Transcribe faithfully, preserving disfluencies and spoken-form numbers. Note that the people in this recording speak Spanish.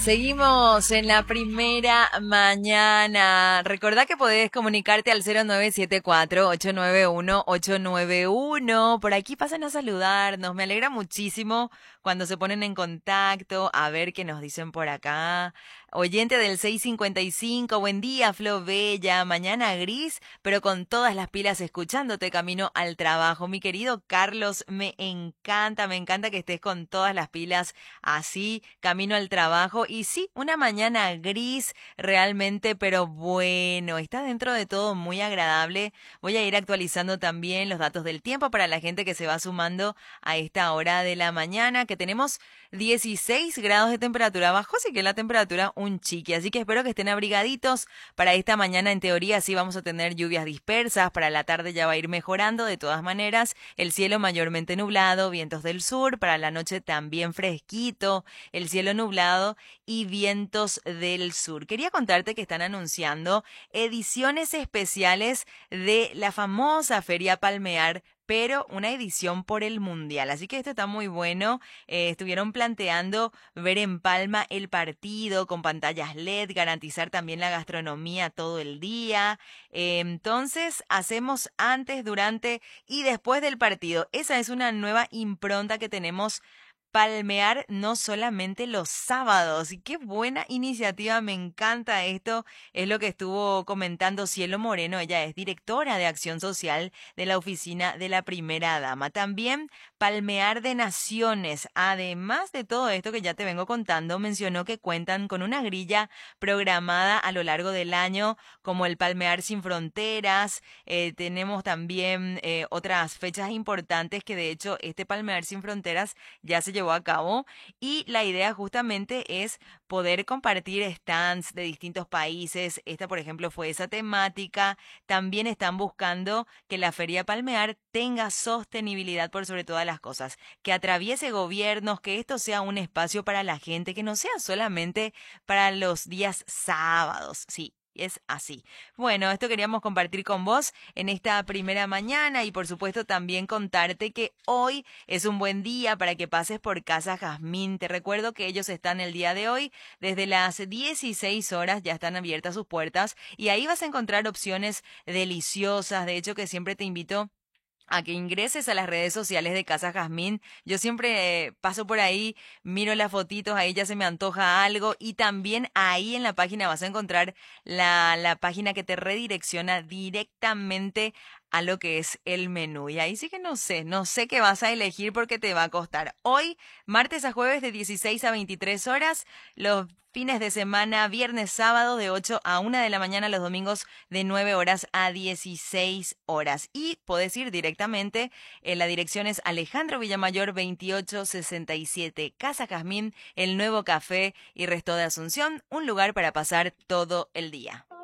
Seguimos en la primera mañana. Recordá que podés comunicarte al cero nueve siete cuatro, ocho nueve uno, ocho nueve uno. Por aquí pasan a saludarnos. Me alegra muchísimo cuando se ponen en contacto. A ver qué nos dicen por acá. Oyente del seiscientos cincuenta y cinco. Buen día, Flo Bella. Mañana gris, pero con todas las pilas escuchándote camino al trabajo. Mi querido Carlos, me encanta, me encanta que estés con todas las pilas así, camino al trabajo. Y sí, una mañana gris realmente, pero bueno, está dentro de todo muy agradable. Voy a ir actualizando también los datos del tiempo para la gente que se va sumando a esta hora de la mañana, que tenemos dieciséis grados de temperatura bajo, así que la temperatura un chiqui. Así que espero que estén abrigaditos para esta mañana. En teoría sí vamos a tener lluvias dispersas, para la tarde ya va a ir mejorando de todas maneras. El cielo mayormente nublado, vientos del sur, para la noche también fresquito, el cielo nublado y vientos del sur. Quería contarte que están anunciando ediciones especiales de la famosa Feria Palmear, pero una edición por el Mundial. Así que esto está muy bueno. Eh, estuvieron planteando ver en Palma el partido con pantallas L E D, garantizar también la gastronomía todo el día. Eh, entonces, hacemos antes, durante y después del partido. Esa es una nueva impronta que tenemos. Palmear no solamente los sábados. Y qué buena iniciativa, me encanta esto. Es lo que estuvo comentando Cielo Moreno. Ella es directora de Acción Social de la Oficina de la Primera Dama. También Palmear de Naciones. Además de todo esto que ya te vengo contando, mencionó que cuentan con una grilla programada a lo largo del año, como el Palmear Sin Fronteras. Eh, tenemos también eh, otras fechas importantes que de hecho este Palmear Sin Fronteras ya se llevó a cabo, y la idea justamente es poder compartir stands de distintos países. Esta, por ejemplo, fue esa temática. También están buscando que la Feria Palmear tenga sostenibilidad por sobre todas las cosas, que atraviese gobiernos, que esto sea un espacio para la gente, que no sea solamente para los días sábados. Sí, es así. Bueno, esto queríamos compartir con vos en esta primera mañana, y por supuesto también contarte que hoy es un buen día para que pases por Casa Jazmín. Te recuerdo que ellos están el día de hoy desde las dieciséis horas, ya están abiertas sus puertas, y ahí vas a encontrar opciones deliciosas. De hecho, que siempre te invito a que ingreses a las redes sociales de Casa Jazmín. Yo siempre eh, paso por ahí, miro las fotitos, ahí ya se me antoja algo, y también ahí en la página vas a encontrar la, la página que te redirecciona directamente a lo que es el menú. Y ahí sí que no sé, no sé qué vas a elegir porque te va a costar. Hoy, martes a jueves de dieciséis a veintitrés horas, los fines de semana, viernes, sábado de ocho a una de la mañana, los domingos de nueve horas a dieciséis horas. Y podés ir directamente, en la dirección es Alejandro Villamayor veintiocho sesenta y siete, Casa Jazmín, el nuevo café y resto de Asunción, un lugar para pasar todo el día.